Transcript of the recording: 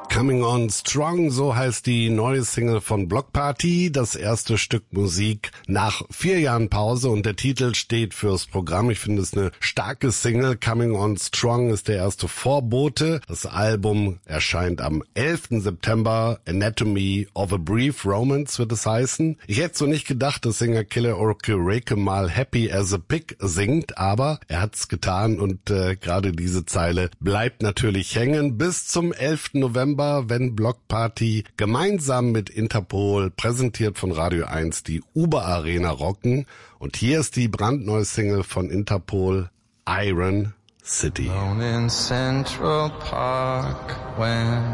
Coming on Strong, so heißt die neue Single von Bloc Party, das erste Stück Musik nach 4 Jahren Pause und der Titel steht fürs Programm. Ich finde es eine starke Single. Coming on Strong ist der erste Vorbote. Das Album erscheint am 11. September. Anatomy of a Brief Romance wird es heißen. Ich hätte so nicht gedacht, dass Sänger Killer Okereke mal Happy as a Pig singt, aber er hat's getan und gerade diese Zeile bleibt natürlich hängen bis zum 11. November, wenn Bloc Party gemeinsam mit Interpol, präsentiert von Radio 1, die Uber Arena rocken. Und hier ist die brandneue Single von Interpol, Iron City. Alone in Central Park when